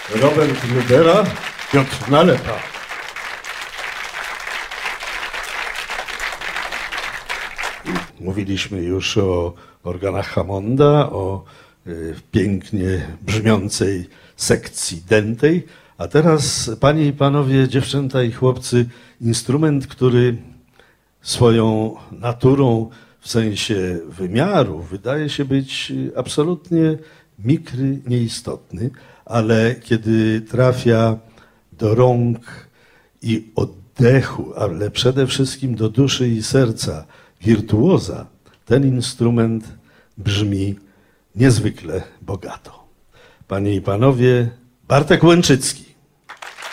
Robert Grubera, Piotr Nalepa. Mówiliśmy już o organach Hammonda, o pięknie brzmiącej sekcji dętej, a teraz, panie i panowie, dziewczęta i chłopcy, instrument, który swoją naturą w sensie wymiaru wydaje się być absolutnie mikry, nieistotny, ale kiedy trafia do rąk i oddechu, ale przede wszystkim do duszy i serca wirtuoza, ten instrument brzmi niezwykle bogato. Panie i panowie, Bartek Łęczycki.